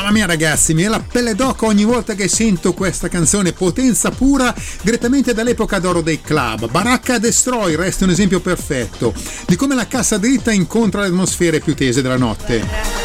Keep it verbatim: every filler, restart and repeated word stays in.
Mamma mia ragazzi, mi viene la pelle d'oca ogni volta che sento questa canzone, potenza pura direttamente dall'epoca d'oro dei club. Baracca Destroy resta un esempio perfetto di come la cassa dritta incontra le atmosfere più tese della notte.